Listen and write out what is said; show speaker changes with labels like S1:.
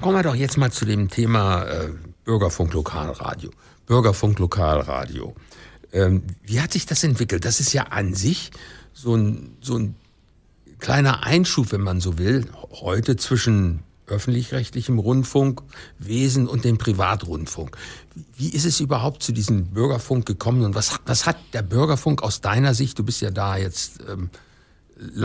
S1: Kommen wir doch jetzt mal zu dem Thema Bürgerfunk Lokalradio. Bürgerfunk Lokalradio. Wie hat sich das entwickelt? Das ist ja an sich so ein kleiner Einschub, wenn man so will, heute zwischen öffentlich-rechtlichem Rundfunkwesen und dem Privatrundfunk. Wie ist es überhaupt zu diesem Bürgerfunk gekommen und was hat der Bürgerfunk aus deiner Sicht, du bist ja da jetzt